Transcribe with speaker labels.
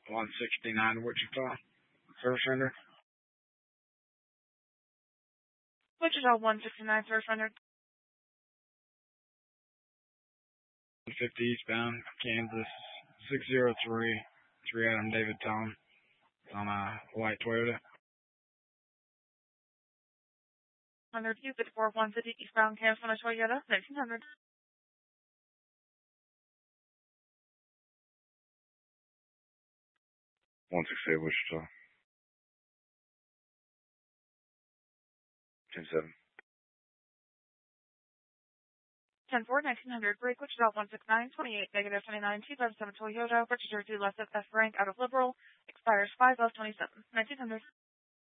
Speaker 1: 169 Wichita. Service render.
Speaker 2: Wichita 169, service render.
Speaker 1: 50 eastbound, Kansas, 603, 3 Adam David Tom. It's on a white Toyota.
Speaker 2: 100 54 150 eastbound, Kansas on a Toyota, 1900.
Speaker 3: 168 Wichita. 10-7.
Speaker 2: 10-4, 1900, break Wichita 169, 28, negative 29, 2007 Toyota, registered to less of F rank out of Liberal, expires 5 of 27, 1900.